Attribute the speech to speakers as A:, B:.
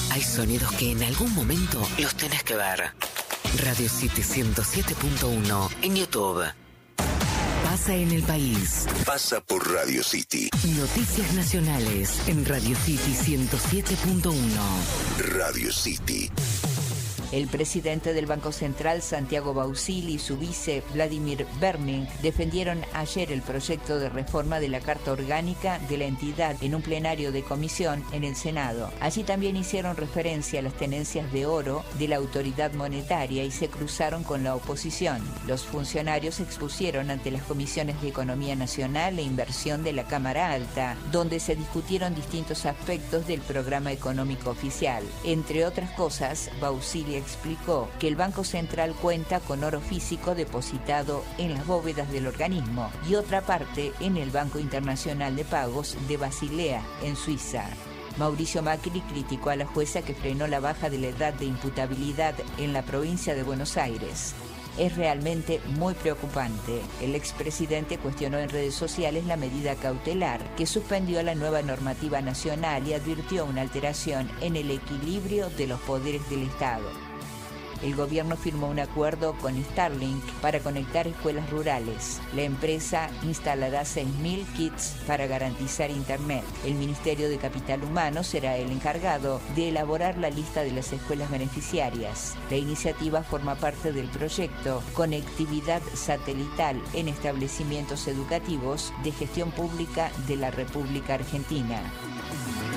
A: Hay sonidos que en algún momento los tenés que ver. Radio City 107.1 en YouTube. Pasa en el país.
B: Pasa por Radio City.
A: Noticias nacionales en Radio City 107.1.
B: Radio City.
C: El presidente del Banco Central, Santiago Bausili, y su vice, Vladimir Berning, defendieron ayer el proyecto de reforma de la Carta Orgánica de la entidad en un plenario de comisión en el Senado. Allí también hicieron referencia a las tenencias de oro de la autoridad monetaria y se cruzaron con la oposición. Los funcionarios expusieron ante las comisiones de Economía Nacional e Inversión de la Cámara Alta, donde se discutieron distintos aspectos del programa económico oficial. Entre otras cosas, Bausili explicó que el Banco Central cuenta con oro físico depositado en las bóvedas del organismo y otra parte en el Banco Internacional de Pagos de Basilea, en Suiza. Mauricio Macri criticó a la jueza que frenó la baja de la edad de imputabilidad en la provincia de Buenos Aires. Es realmente muy preocupante. El expresidente cuestionó en redes sociales la medida cautelar que suspendió la nueva normativa nacional y advirtió una alteración en el equilibrio de los poderes del Estado. El gobierno firmó un acuerdo con Starlink para conectar escuelas rurales. La empresa instalará 6.000 kits para garantizar Internet. El Ministerio de Capital Humano será el encargado de elaborar la lista de las escuelas beneficiarias. La iniciativa forma parte del proyecto Conectividad Satelital en Establecimientos Educativos de Gestión Pública de la República Argentina.